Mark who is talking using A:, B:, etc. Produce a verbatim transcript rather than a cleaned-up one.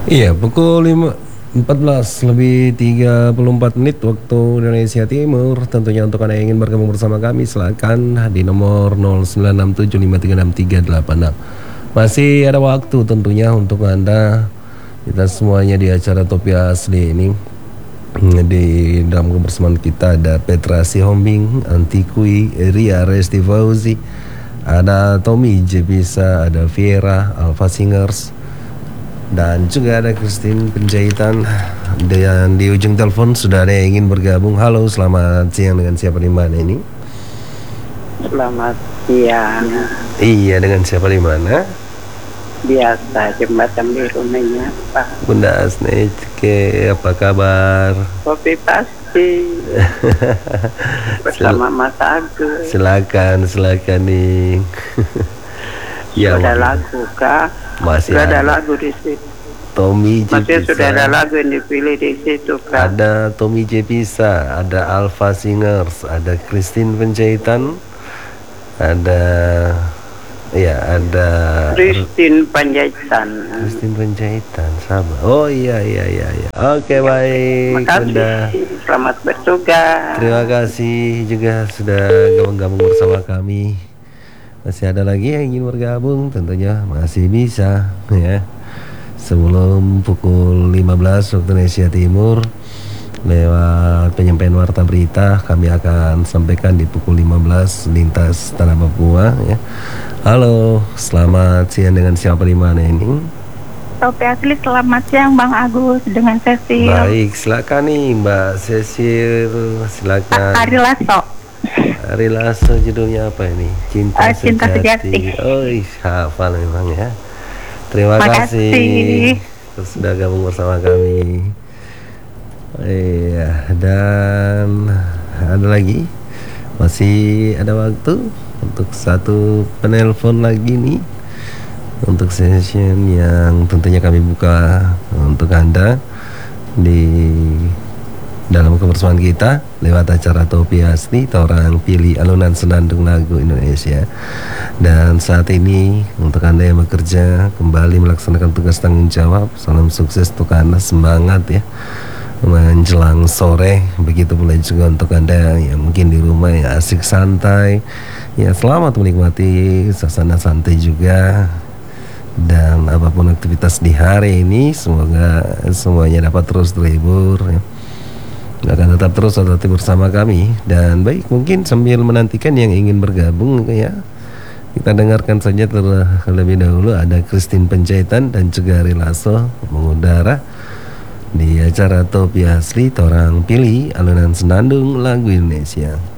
A: Iya, pukul lima empat belas lebih tiga puluh empat menit waktu Indonesia Timur. Tentunya untuk Anda yang ingin bergabung bersama kami, silakan di nomor nol sembilan enam tujuh lima tiga enam tiga delapan enam. Masih ada waktu tentunya untuk Anda. Kita semuanya di acara Topi Asli ini. Di dalam kebersamaan kita ada Petra Sihombing, Antikui, Ria Resti Fauzi, ada Tommy Jebisa, ada Viera, Alpha Singers, dan juga ada Christine Penjahitan. Dan di ujung telepon sudah ada yang ingin bergabung. Halo, selamat siang, dengan siapa di mana ini?
B: Selamat siang.
A: Iya, dengan siapa di mana?
B: Biasa jembatan biru menyapa.
A: Bunda Asneke, apa kabar?
B: Kopi pasti bersama Mas Agus.
A: Silakan, silakan nih.
B: Ya, sudah ada lagu kah?
A: Masih
B: sudah ada.
A: ada
B: lagu di situ.
A: Tommy Jepisa.
B: Masih sudah ada lagu yang dipilih di situ kah?
A: Ada Tommy Jepisa, ada Alpha Singers, ada Christine Penjahitan, ada ya ada
B: Christine Penjahitan.
A: Christine Penjahitan, sabar. Oh iya iya iya iya. Oke, baik, Bunda.
B: Selamat bertugas.
A: Terima kasih juga sudah gabung-gabung bersama kami. Masih ada lagi yang ingin bergabung, tentunya masih bisa ya. Sebelum pukul lima belas waktu Indonesia Timur, lewat penyampaian warta berita, kami akan sampaikan di pukul lima belas lintas Tanah Papua ya. Halo, selamat siang, dengan siapa di mana ini?
C: Topi Asli, selamat siang Bang Agus, dengan Cecil.
A: Baik, silakan nih Mbak Cecil, silakan.
C: Ari Lasso.
A: Ari Lasso, judulnya apa ini? Cinta,
C: uh, Cinta Sejati.
A: Sejati. Oh, hafal memang ya. Terima
C: Makasih.
A: kasih sudah gabung bersama kami. Iya, dan ada lagi, masih ada waktu untuk satu penelpon lagi nih, untuk session yang tentunya kami buka untuk Anda di dalam kebersamaan kita lewat acara Topi Asli, orang pilih alunan senandung lagu Indonesia. Dan saat ini untuk Anda yang bekerja kembali melaksanakan tugas tanggung jawab, salam sukses untuk Anda, semangat ya menjelang sore. Begitu pula juga untuk Anda yang mungkin di rumah ya asik santai ya, selamat menikmati suasana santai juga. Dan apapun aktivitas di hari ini, semoga semuanya dapat terus terhibur ya. Akan tetap terus tetap bersama kami. Dan baik, mungkin sambil menantikan yang ingin bergabung ya, kita dengarkan saja terlebih dahulu ada Christine Penjahitan dan juga Ari Lasso mengudara di acara Topi Asli, orang pilih alunan senandung lagu Indonesia.